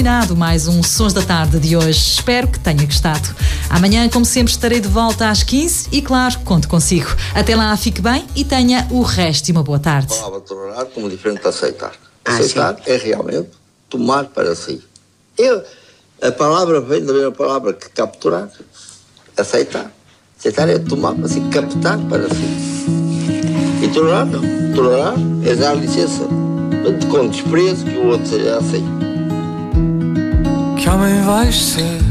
terminado mais um Sons da Tarde de hoje. Espero que tenha gostado. Amanhã, como sempre, estarei de volta às 15 e, claro, conto consigo. Até lá, fique bem e tenha o resto de uma boa tarde. A palavra tolerar como diferente de aceitar. Aceitar é realmente tomar para si. A palavra vem da mesma palavra que capturar. Aceitar. Aceitar é tomar para si, captar para si. E tolerar não. Tolerar é dar licença com desprezo que o outro seja assim. Que homem vais ser?